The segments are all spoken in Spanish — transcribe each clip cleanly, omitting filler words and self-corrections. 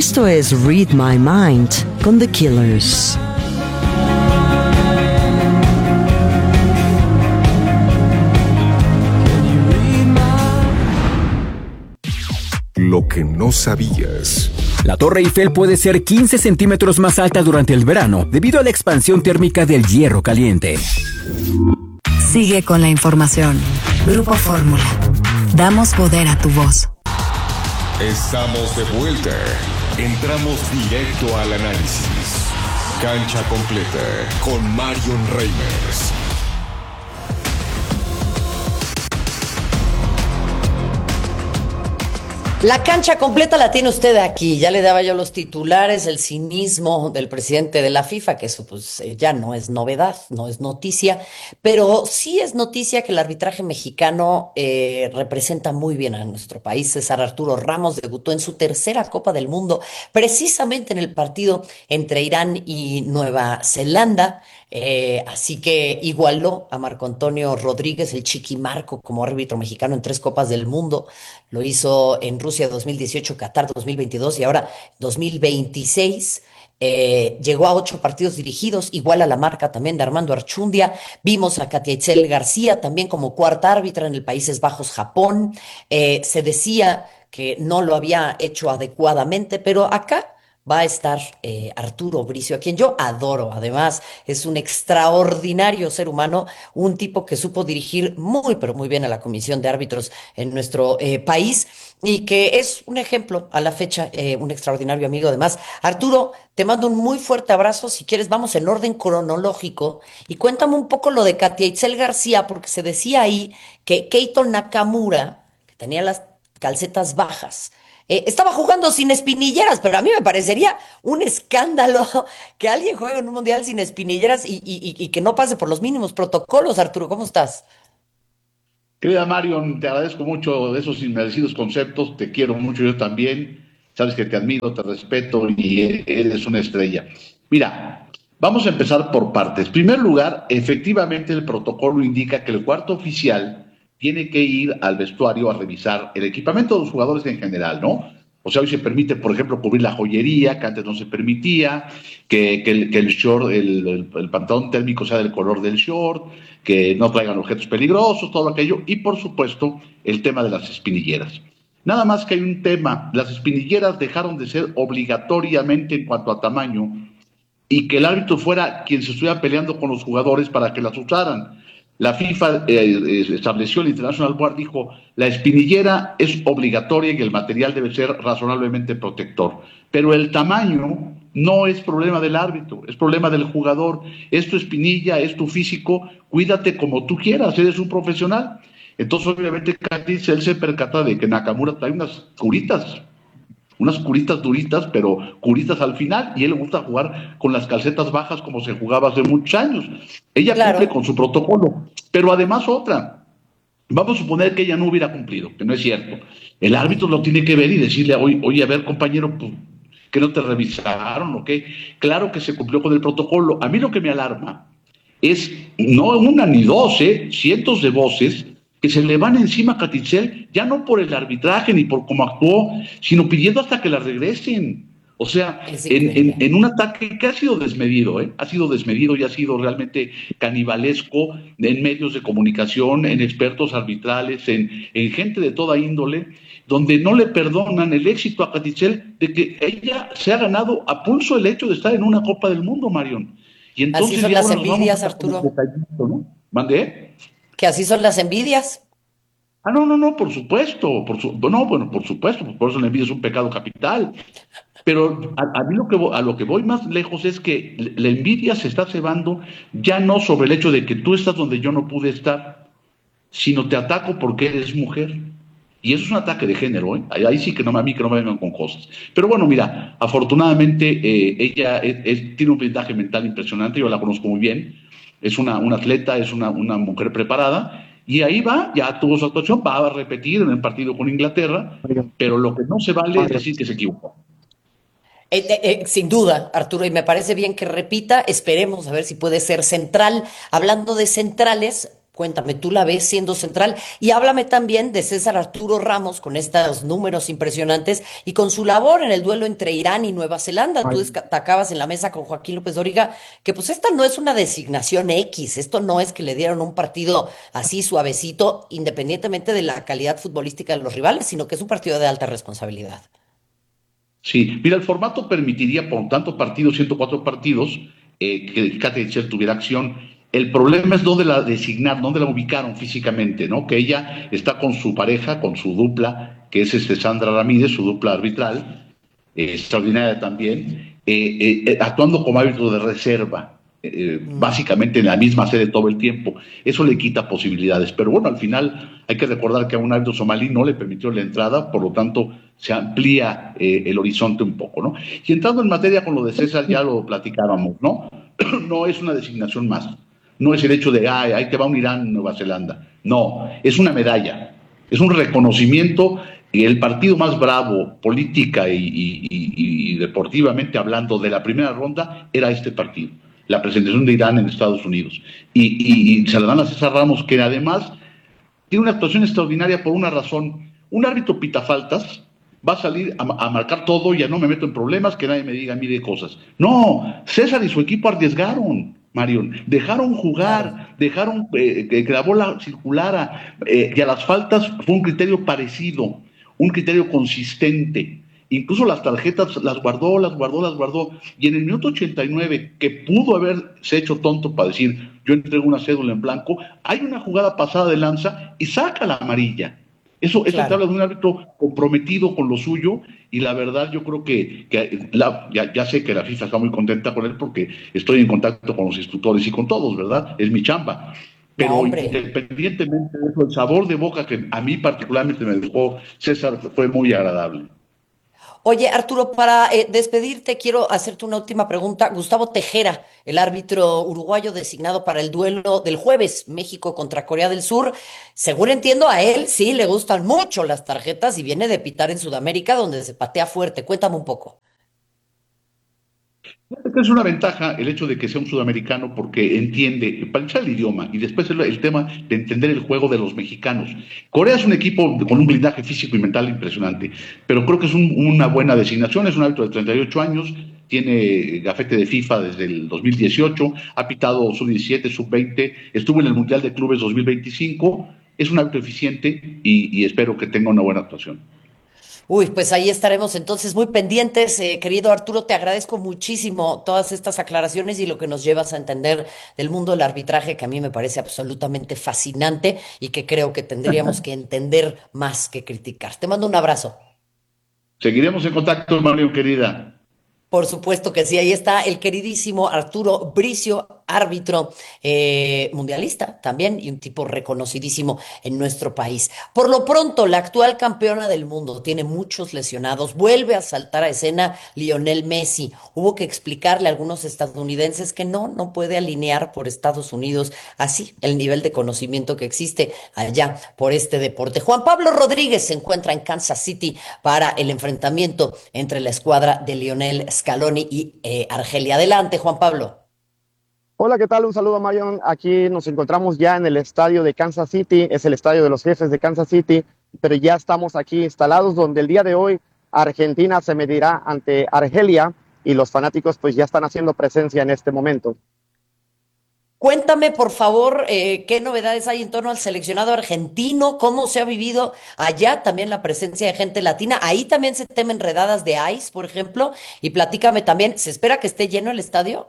Esto es Read My Mind con The Killers. Lo que no sabías. La Torre Eiffel puede ser 15 centímetros más alta durante el verano debido a la expansión térmica del hierro caliente. Sigue con la información. Grupo Fórmula. Damos poder a tu voz. Estamos de vuelta. Entramos directo al análisis. Cancha completa con Marion Reimers. La cancha completa la tiene usted aquí. Ya le daba yo los titulares, el cinismo del presidente de la FIFA, que eso pues ya no es novedad, no es noticia, pero sí es noticia que el arbitraje mexicano representa muy bien a nuestro país. César Arturo Ramos debutó en su tercera Copa del Mundo, precisamente en el partido entre Irán y Nueva Zelanda. Así que igualó a Marco Antonio Rodríguez, el Chiquimarco, como árbitro mexicano en 3 Copas del Mundo. Lo hizo en Rusia 2018, Qatar 2022 y ahora 2026. Llegó a 8 partidos dirigidos, igual a la marca también de Armando Archundia. Vimos a Katia Itzel García también como cuarta árbitra en el Países Bajos, Japón. Se decía que no lo había hecho adecuadamente, pero acá va a estar Arturo Bricio, a quien yo adoro. Además, es un extraordinario ser humano, un tipo que supo dirigir muy, pero muy bien a la Comisión de Árbitros en nuestro país y que es un ejemplo a la fecha, un extraordinario amigo. Además, Arturo, te mando un muy fuerte abrazo. Si quieres, vamos en orden cronológico y cuéntame un poco lo de Katia Itzel García, porque se decía ahí que Keito Nakamura, que tenía las calcetas bajas, estaba jugando sin espinilleras, pero a mí me parecería un escándalo que alguien juegue en un mundial sin espinilleras y que no pase por los mínimos protocolos. Arturo, ¿cómo estás? Querida Marion, te agradezco mucho de esos inmerecidos conceptos, te quiero mucho yo también, sabes que te admiro, te respeto y eres una estrella. Mira, vamos a empezar por partes. En primer lugar, efectivamente el protocolo indica que el cuarto oficial tiene que ir al vestuario a revisar el equipamiento de los jugadores en general, ¿no? O sea, hoy se permite, por ejemplo, cubrir la joyería, que antes no se permitía, que el short, el pantalón térmico sea del color del short, que no traigan objetos peligrosos, todo aquello, y por supuesto, el tema de las espinilleras. Nada más que hay un tema, las espinilleras dejaron de ser obligatoriamente en cuanto a tamaño, y que el árbitro fuera quien se estuviera peleando con los jugadores para que las usaran. La FIFA estableció, el International Board dijo, la espinillera es obligatoria y el material debe ser razonablemente protector. Pero el tamaño no es problema del árbitro, es problema del jugador. Es tu espinilla, es tu físico, cuídate como tú quieras, eres un profesional. Entonces, obviamente, Cádiz, él se percata de que Nakamura trae unas curitas duritas, pero curitas al final, y él le gusta jugar con las calcetas bajas como se jugaba hace muchos años. Ella Claro. cumple con su protocolo, pero además otra, vamos a suponer que ella no hubiera cumplido, que no es cierto. El árbitro lo tiene que ver y decirle, oye, a ver, compañero, pues, ¿que no te revisaron o qué? Claro que se cumplió con el protocolo. A mí lo que me alarma es, no una ni dos, cientos de voces que se le van encima a Catitzel, ya no por el arbitraje ni por cómo actuó, sino pidiendo hasta que la regresen. O sea, en un ataque que ha sido desmedido, ha sido desmedido y ha sido realmente canibalesco en medios de comunicación, en expertos arbitrales, en gente de toda índole, donde no le perdonan el éxito a Catitzel de que ella se ha ganado a pulso el hecho de estar en una Copa del Mundo, Marion. Y entonces, así son las envidias, Arturo. ¿No? ¿Mande? Que así son las envidias. No, por supuesto, por supuesto, por eso la envidia es un pecado capital. Pero a mí a lo que voy más lejos es que la envidia se está cebando ya no sobre el hecho de que tú estás donde yo no pude estar, sino te ataco porque eres mujer. Y eso es un ataque de género, ¿eh? Ahí sí que a mí que no me vengan con cosas. Pero bueno, mira, afortunadamente ella tiene un blindaje mental impresionante, yo la conozco muy bien, es una atleta, es una mujer preparada, y ahí va, ya tuvo su actuación, va a repetir en el partido con Inglaterra, pero lo que no se vale es decir que se equivocó. Sin duda, Arturo, y me parece bien que repita, esperemos a ver si puede ser central. Hablando de centrales, Cuéntame, ¿tú la ves siendo central? Y háblame también de César Arturo Ramos con estos números impresionantes y con su labor en el duelo entre Irán y Nueva Zelanda. Tú destacabas en la mesa con Joaquín López Dóriga que pues esta no es una designación X, esto no es que le dieron un partido así suavecito, independientemente de la calidad futbolística de los rivales, sino que es un partido de alta responsabilidad. Sí, mira, el formato permitiría por tanto partidos, 104 partidos, que Katy Hecher tuviera acción. El problema es dónde la designaron, dónde la ubicaron físicamente, ¿no? Que ella está con su pareja, con su dupla, que es Sandra Ramírez, su dupla arbitral, extraordinaria también, actuando como árbitro de reserva, básicamente en la misma sede todo el tiempo. Eso le quita posibilidades. Pero bueno, al final hay que recordar que a un árbitro somalí no le permitió la entrada, por lo tanto se amplía el horizonte un poco, ¿no? Y entrando en materia con lo de César, ya lo platicábamos, ¿no? No es una designación más. No es el hecho de, ahí te va un Irán, Nueva Zelanda. No, es una medalla. Es un reconocimiento. Y el partido más bravo, política y deportivamente hablando, de la primera ronda era este partido, la presentación de Irán en Estados Unidos. Y se la dan a César Ramos, que además tiene una actuación extraordinaria por una razón. Un árbitro pita faltas, va a salir a marcar todo, ya no me meto en problemas, que nadie me diga a mí de cosas. No, César y su equipo arriesgaron, Marion, dejaron jugar, dejaron que la bola circulara, y a las faltas fue un criterio parecido, un criterio consistente. Incluso las tarjetas las guardó, y en el minuto 89, que pudo haberse hecho tonto para decir, yo entrego una cédula en blanco, hay una jugada pasada de lanza y saca la amarilla. Eso claro. Te habla de un árbitro comprometido con lo suyo, y la verdad yo creo que ya sé que la FIFA está muy contenta con él, porque estoy en contacto con los instructores y con todos, ¿verdad? Es mi chamba. Pero independientemente de eso, el sabor de boca que a mí particularmente me dejó César fue muy agradable. Oye, Arturo, para despedirte, quiero hacerte una última pregunta. Gustavo Tejera, el árbitro uruguayo designado para el duelo del jueves, México contra Corea del Sur, según entiendo, a él sí le gustan mucho las tarjetas y viene de pitar en Sudamérica, donde se patea fuerte. Cuéntame un poco. Es una ventaja el hecho de que sea un sudamericano, porque entiende, para empezar, el idioma, y después el tema de entender el juego de los mexicanos. Corea es un equipo con un blindaje físico y mental impresionante, pero creo que es una buena designación. Es un árbitro de 38 años, tiene gafete de FIFA desde el 2018, ha pitado sub-17, sub-20, estuvo en el Mundial de Clubes 2025, es un árbitro eficiente y espero que tenga una buena actuación. Uy, pues ahí estaremos entonces muy pendientes. Querido Arturo, te agradezco muchísimo todas estas aclaraciones y lo que nos llevas a entender del mundo del arbitraje, que a mí me parece absolutamente fascinante y que creo que tendríamos que entender más que criticar. Te mando un abrazo. Seguiremos en contacto, Mario, querida. Por supuesto que sí, ahí está el queridísimo Arturo Bricio, árbitro mundialista también y un tipo reconocidísimo en nuestro país. Por lo pronto, la actual campeona del mundo tiene muchos lesionados, vuelve a saltar a escena Lionel Messi. Hubo que explicarle a algunos estadounidenses que no puede alinear por Estados Unidos así el nivel de conocimiento que existe allá por este deporte. Juan Pablo Rodríguez se encuentra en Kansas City para el enfrentamiento entre la escuadra de Lionel Scaloni y Argelia. Adelante, Juan Pablo. Hola, ¿qué tal? Un saludo, Marion. Aquí nos encontramos ya en el estadio de Kansas City, es el estadio de los Jefes de Kansas City, pero ya estamos aquí instalados, donde el día de hoy Argentina se medirá ante Argelia y los fanáticos pues ya están haciendo presencia en este momento. Cuéntame, por favor, qué novedades hay en torno al seleccionado argentino, cómo se ha vivido allá también la presencia de gente latina. Ahí también se temen redadas de ICE, por ejemplo, y platícame también, ¿se espera que esté lleno el estadio?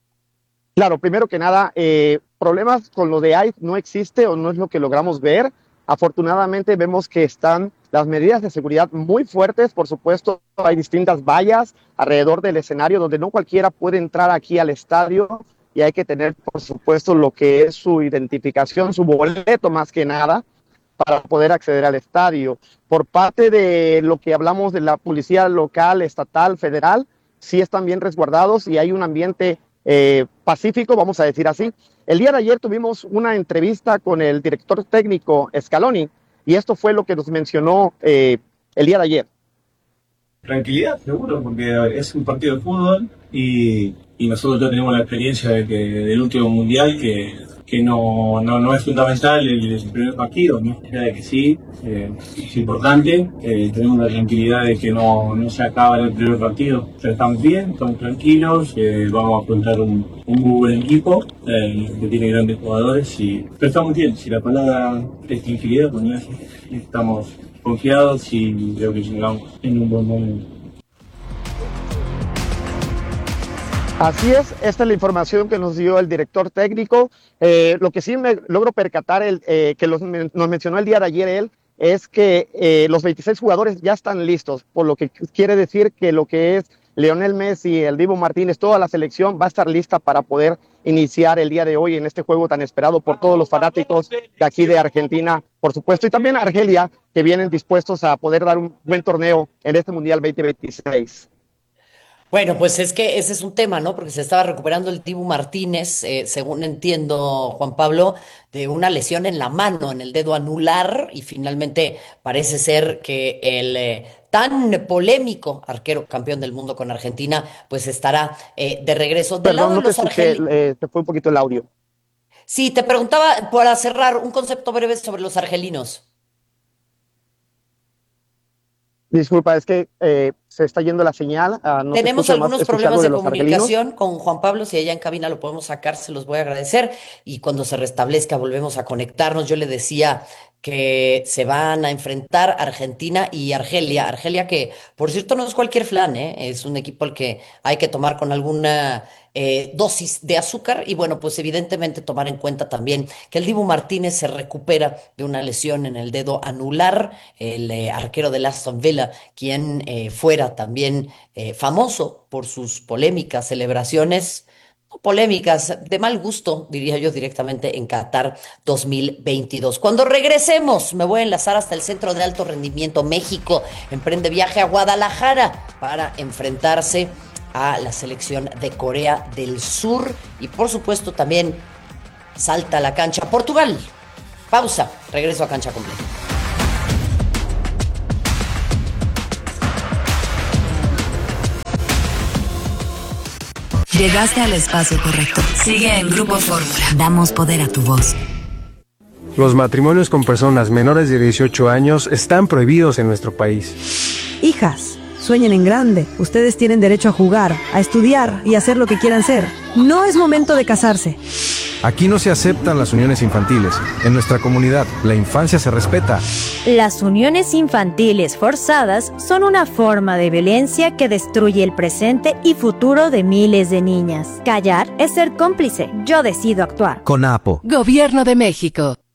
Claro, primero que nada, problemas con lo de ICE no existe o no es lo que logramos ver. Afortunadamente vemos que están las medidas de seguridad muy fuertes. Por supuesto, hay distintas vallas alrededor del escenario donde no cualquiera puede entrar aquí al estadio, y hay que tener, por supuesto, lo que es su identificación, su boleto más que nada, para poder acceder al estadio. Por parte de lo que hablamos de la policía local, estatal, federal, sí están bien resguardados y hay un ambiente pacífico, vamos a decir así. El día de ayer tuvimos una entrevista con el director técnico Scaloni, y esto fue lo que nos mencionó el día de ayer. Tranquilidad, seguro, porque es un partido de fútbol y nosotros ya tenemos la experiencia del último mundial que no es fundamental el primer partido, más allá de que sí, es importante. Tenemos la tranquilidad de que no se acaba el primer partido. O sea, estamos bien, estamos tranquilos, vamos a afrontar un muy buen equipo que tiene grandes jugadores, pero estamos bien. Si la palabra es tranquilidad, pues no es, estamos confiados y creo que llegamos en un buen momento. Así es, esta es la información que nos dio el director técnico. Lo que sí me logro percatar, que nos mencionó el día de ayer él, es que los 26 jugadores ya están listos, por lo que quiere decir que lo que es Lionel Messi, el Dibu Martínez, toda la selección va a estar lista para poder iniciar el día de hoy en este juego tan esperado por todos los fanáticos de aquí de Argentina, por supuesto, y también Argelia, que vienen dispuestos a poder dar un buen torneo en este Mundial 2026. Bueno, pues es que ese es un tema, ¿no? Porque se estaba recuperando el Dibu Martínez, según entiendo, Juan Pablo, de una lesión en la mano, en el dedo anular, y finalmente parece ser que el tan polémico arquero campeón del mundo con Argentina, pues estará de regreso. Del lado Perdón, no de te los escuché, te fue un poquito el audio. Sí, te preguntaba, para cerrar, un concepto breve sobre los argelinos. Disculpa, es que se está yendo la señal. No Tenemos algunos escucho problemas algo de los argelinos. comunicación con Juan Pablo. Si allá en cabina lo podemos sacar, se los voy a agradecer. Y cuando se restablezca, volvemos a conectarnos. Yo le decía que se van a enfrentar Argentina y Argelia. Argelia que, por cierto, no es cualquier flan, ¿eh? Es un equipo al que hay que tomar con alguna dosis de azúcar y bueno, pues evidentemente tomar en cuenta también que el Dibu Martínez se recupera de una lesión en el dedo anular, el arquero del Aston Villa, quien fuera también famoso por sus polémicas celebraciones, no polémicas, de mal gusto, diría yo directamente, en Qatar 2022. Cuando regresemos, me voy a enlazar hasta el Centro de Alto Rendimiento México, emprende viaje a Guadalajara para enfrentarse a la selección de Corea del Sur y por supuesto también salta a la cancha Portugal. Pausa, regreso a Cancha Completa. Llegaste al espacio correcto. Sigue en Grupo Fórmula. Damos poder a tu voz. Los matrimonios con personas menores de 18 años están prohibidos en nuestro país. Hijas, sueñen en grande. Ustedes tienen derecho a jugar, a estudiar y a hacer lo que quieran ser. No es momento de casarse. Aquí no se aceptan las uniones infantiles. En nuestra comunidad, la infancia se respeta. Las uniones infantiles forzadas son una forma de violencia que destruye el presente y futuro de miles de niñas. Callar es ser cómplice. Yo decido actuar. CONAPO. Gobierno de México.